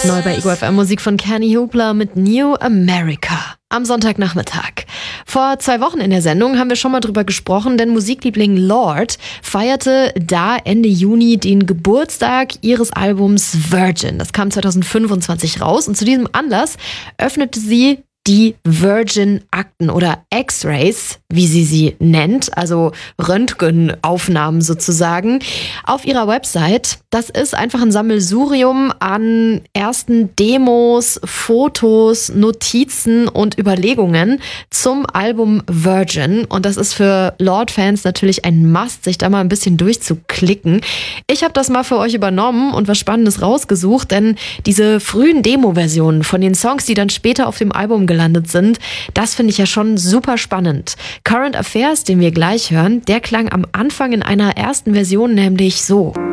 Neu bei Ego FM Musik von Kenny Hoopla mit New America. Am Sonntagnachmittag. Vor 2 Wochen in der Sendung haben wir schon mal drüber gesprochen, denn Musikliebling Lorde feierte da Ende Juni den Geburtstag ihres Albums Virgin. Das kam 2025 raus und zu diesem Anlass öffnete sie die Virgin-Akten oder X-Rays, wie sie nennt, also Röntgenaufnahmen sozusagen, auf ihrer Website. Das ist einfach ein Sammelsurium an ersten Demos, Fotos, Notizen und Überlegungen zum Album Virgin. Und das ist für Lorde-Fans natürlich ein Must, sich da mal ein bisschen durchzuklicken. Ich habe das mal für euch übernommen und was Spannendes rausgesucht, denn diese frühen Demo-Versionen von den Songs, die dann später auf dem Album gelandet sind, das finde ich ja schon super spannend. Current Affairs, den wir gleich hören, der klang am Anfang in einer ersten Version nämlich so.